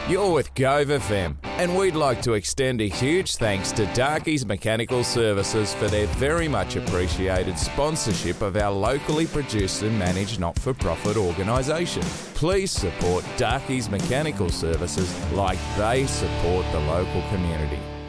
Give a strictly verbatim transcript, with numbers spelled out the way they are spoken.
You're with Gove F M, and we'd like to extend a huge thanks to Darkey's Mechanical Services for their very much appreciated sponsorship of our locally produced and managed not-for-profit organisation. Please support Darkey's Mechanical Services like they support the local community.